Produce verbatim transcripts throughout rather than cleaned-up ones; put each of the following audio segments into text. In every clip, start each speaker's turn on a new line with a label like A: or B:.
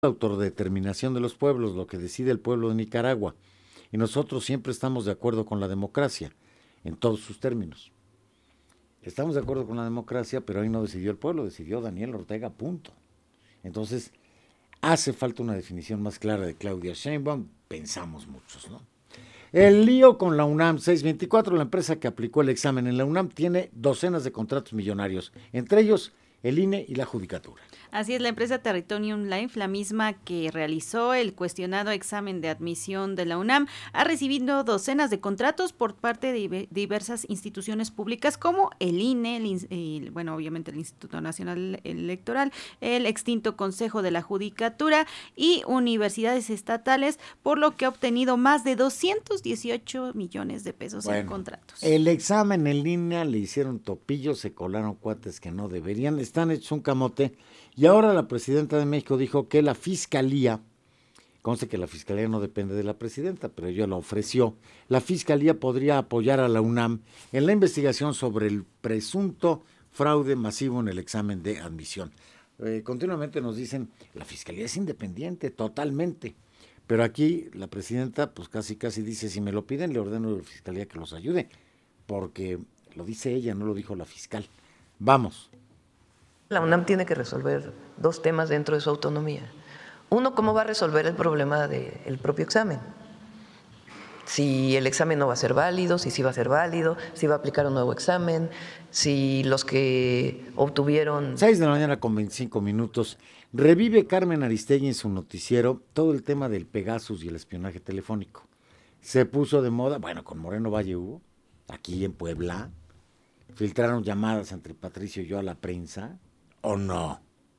A: la autodeterminación de los pueblos, lo que decide el pueblo de Nicaragua. Y nosotros siempre estamos de acuerdo con la democracia, en todos sus términos. Estamos de acuerdo con la democracia, pero ahí no decidió el pueblo, decidió Daniel Ortega, punto. Entonces, hace falta una definición más clara de Claudia Sheinbaum, pensamos muchos, ¿no? El lío con la UNAM, seiscientos veinticuatro, la empresa que aplicó el examen en la UNAM, tiene docenas de contratos millonarios, entre ellos el I N E y la Judicatura.
B: Así es, la empresa Territorium Life, la misma que realizó el cuestionado examen de admisión de la UNAM, ha recibido docenas de contratos por parte de diversas instituciones públicas como el I N E, el, el, bueno, obviamente el Instituto Nacional Electoral, el extinto Consejo de la Judicatura y universidades estatales, por lo que ha obtenido más de doscientos dieciocho millones de pesos bueno, en contratos.
A: El examen en línea le hicieron topillos, se colaron cuates que no deberían, están hechos un camote. Y ahora la presidenta de México dijo que la fiscalía, conste que la fiscalía no depende de la presidenta, pero ella la ofreció, la fiscalía podría apoyar a la UNAM en la investigación sobre el presunto fraude masivo en el examen de admisión. Eh, continuamente nos dicen, la fiscalía es independiente, totalmente, pero aquí la presidenta pues casi casi dice, si me lo piden le ordeno a la fiscalía que los ayude, porque lo dice ella, no lo dijo la fiscal. Vamos.
C: La UNAM tiene que resolver dos temas dentro de su autonomía. Uno, cómo va a resolver el problema del propio examen. Si el examen no va a ser válido, si sí va a ser válido, si va a aplicar un nuevo examen, si los que obtuvieron...
A: seis de la mañana con veinticinco minutos. Revive Carmen Aristegui en su noticiero todo el tema del Pegasus y el espionaje telefónico. Se puso de moda, bueno, con Moreno Valle hubo, aquí en Puebla, filtraron llamadas entre Patricio y yo a la prensa, ¿o no?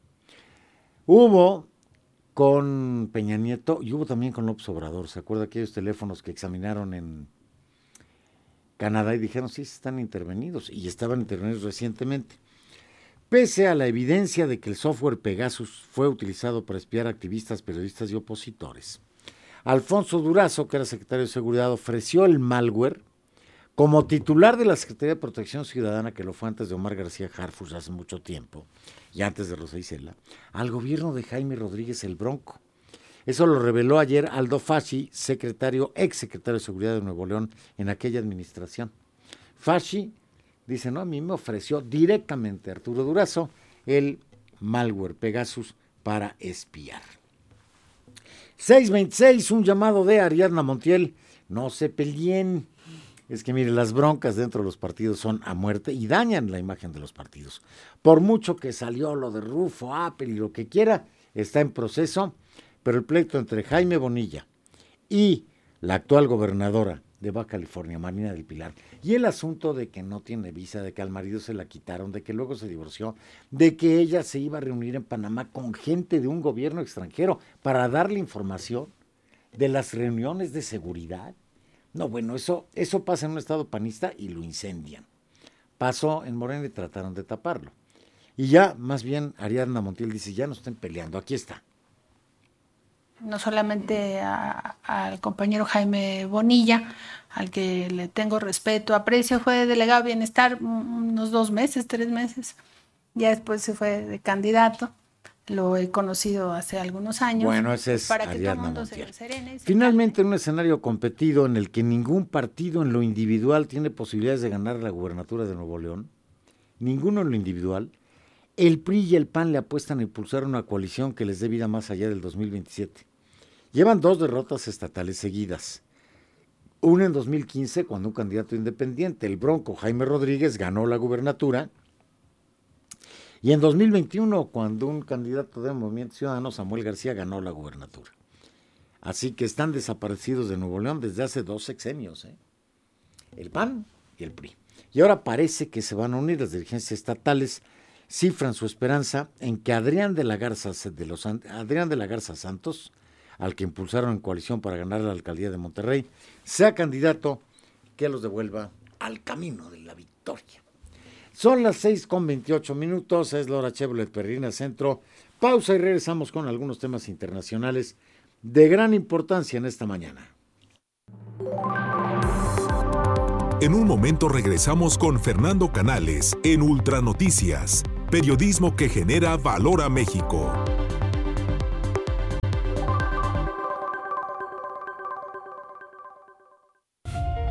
A: Hubo con Peña Nieto y hubo también con López Obrador. ¿Se acuerda aquellos teléfonos que examinaron en Canadá y dijeron, sí, están intervenidos? Y estaban intervenidos recientemente. Pese a la evidencia de que el software Pegasus fue utilizado para espiar a activistas, periodistas y opositores, Alfonso Durazo, que era secretario de Seguridad, ofreció el malware como titular de la Secretaría de Protección Ciudadana, que lo fue antes de Omar García Harfuch hace mucho tiempo, y antes de Rosa Isela, al gobierno de Jaime Rodríguez el Bronco. Eso lo reveló ayer Aldo Fasci, secretario, ex secretario de Seguridad de Nuevo León, en aquella administración. Fasci dice, no, a mí me ofreció directamente Arturo Durazo el malware Pegasus para espiar. seis veintiséis, un llamado de Ariadna Montiel, no se peleen. Es que, mire, las broncas dentro de los partidos son a muerte y dañan la imagen de los partidos. Por mucho que salió lo de Rufo, Apple y lo que quiera, está en proceso, pero el pleito entre Jaime Bonilla y la actual gobernadora de Baja California, Marina del Pilar, y el asunto de que no tiene visa, de que al marido se la quitaron, de que luego se divorció, de que ella se iba a reunir en Panamá con gente de un gobierno extranjero para darle información de las reuniones de seguridad. No, bueno, eso, eso pasa en un estado panista y lo incendian. Pasó en Morena y trataron de taparlo. Y ya, más bien, Ariadna Montiel dice, ya no estén peleando, aquí está.
D: No solamente a, al compañero Jaime Bonilla, al que le tengo respeto, aprecio, fue delegado de Bienestar unos dos meses, tres meses. Ya después se fue de candidato. Lo he conocido hace algunos años.
A: Bueno, ese es
D: para que
A: Ariadna
D: todo el mundo
A: Montiel.
D: se serene. Se
A: Finalmente, en un escenario competido en el que ningún partido en lo individual tiene posibilidades de ganar la gubernatura de Nuevo León, ninguno en lo individual, el P R I y el P A N le apuestan a impulsar una coalición que les dé vida más allá del dos mil veintisiete. Llevan dos derrotas estatales seguidas. Una en dos mil quince, cuando un candidato independiente, el Bronco Jaime Rodríguez, ganó la gubernatura. Y en dos mil veintiuno, cuando un candidato del Movimiento Ciudadano, Samuel García, ganó la gubernatura. Así que están desaparecidos de Nuevo León desde hace dos sexenios, ¿eh? El P A N y el P R I. Y ahora parece que se van a unir las dirigencias estatales, cifran su esperanza en que Adrián de la Garza, de los, Adrián de la Garza Santos, al que impulsaron en coalición para ganar la alcaldía de Monterrey, sea candidato que los devuelva al camino de la victoria. Son las seis con veintiocho minutos, es la hora Chevrolet Perrina Centro. Pausa y regresamos con algunos temas internacionales de gran importancia en esta mañana.
E: En un momento regresamos con Fernando Canales en Ultranoticias, periodismo que genera valor a México.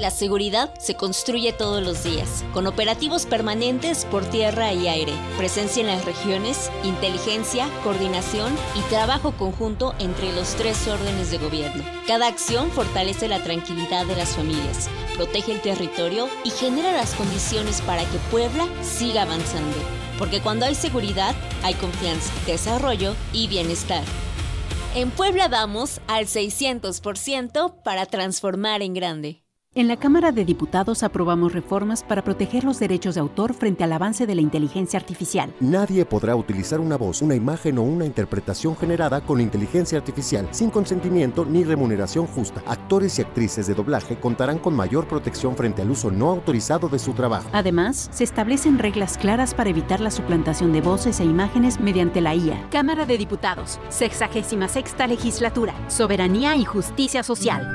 F: La seguridad se construye todos los días, con operativos permanentes por tierra y aire, presencia en las regiones, inteligencia, coordinación y trabajo conjunto entre los tres órdenes de gobierno. Cada acción fortalece la tranquilidad de las familias, protege el territorio y genera las condiciones para que Puebla siga avanzando. Porque cuando hay seguridad, hay confianza, desarrollo y bienestar. En Puebla vamos al seiscientos por ciento para transformar en grande.
G: En la Cámara de Diputados aprobamos reformas para proteger los derechos de autor frente al avance de la inteligencia artificial.
H: Nadie podrá utilizar una voz, una imagen o una interpretación generada con inteligencia artificial sin consentimiento ni remuneración justa. Actores y actrices de doblaje contarán con mayor protección frente al uso no autorizado de su trabajo.
G: Además, se establecen reglas claras para evitar la suplantación de voces e imágenes mediante la I A. Cámara de Diputados, sexagésima sexta legislatura, soberanía y justicia social.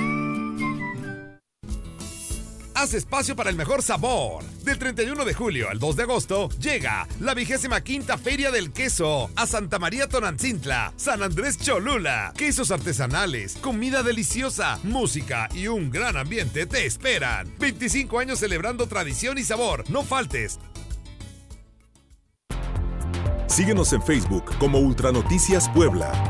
I: Haz espacio para el mejor sabor. Del treinta y uno de julio al dos de agosto llega la vigésima quinta Feria del Queso a Santa María Tonantzintla, San Andrés Cholula. Quesos artesanales, comida deliciosa, música y un gran ambiente te esperan. veinticinco años celebrando tradición y sabor. No faltes.
E: Síguenos en Facebook como Ultranoticias Puebla.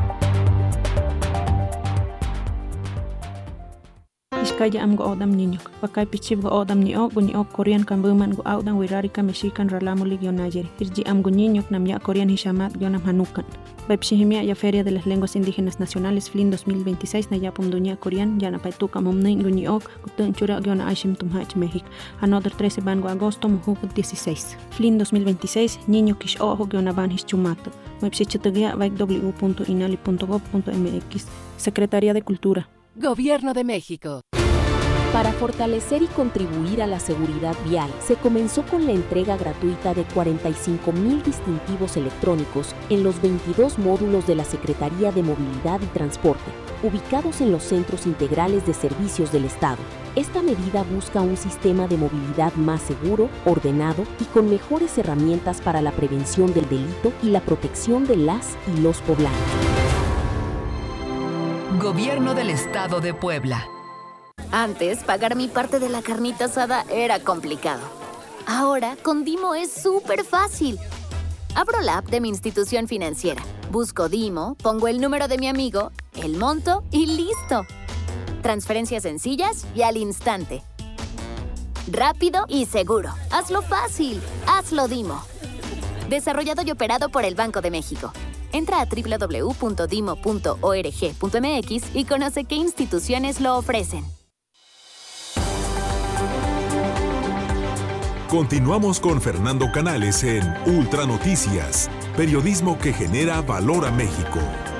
J: Iskaya am go odam niño, pakay pichib go odam ni o guni o Korean kambuman go audan wirari ka mexican ralamo ligionayeri. Irji am go niño nam ya Korean hishamat gionam hanukan. Baipshihimia ya Feria de las Lenguas Indígenas Nacionales F L I N dos mil veintiséis na ya pumduña Korean ya na paituka momnei guni o gutun chura giona aishim tumhach México. Another trece ban go agosto mujuk dieciséis. F L I N dos mil veintiséis niño kish ojo giona ban hischumato. Baipshichitugia baik w punto inali punto gob punto m x. Secretaría de Cultura.
K: Gobierno de México.
L: Para fortalecer y contribuir a la seguridad vial, se comenzó con la entrega gratuita de cuarenta y cinco mil distintivos electrónicos en los veintidós módulos de la Secretaría de Movilidad y Transporte, ubicados en los centros integrales de servicios del Estado. Esta medida busca un sistema de movilidad más seguro, ordenado y con mejores herramientas para la prevención del delito y la protección de las y los poblanos.
K: Gobierno del Estado de Puebla.
M: Antes, pagar mi parte de la carnita asada era complicado. Ahora, con Dimo es súper fácil. Abro la app de mi institución financiera, busco Dimo, pongo el número de mi amigo, el monto y ¡listo! Transferencias sencillas y al instante. Rápido y seguro. Hazlo fácil. Hazlo Dimo. Desarrollado y operado por el Banco de México. Entra a doble u doble u doble u punto dimo punto org punto m x y conoce qué instituciones lo ofrecen.
E: Continuamos con Fernando Canales en Ultranoticias, periodismo que genera valor a México.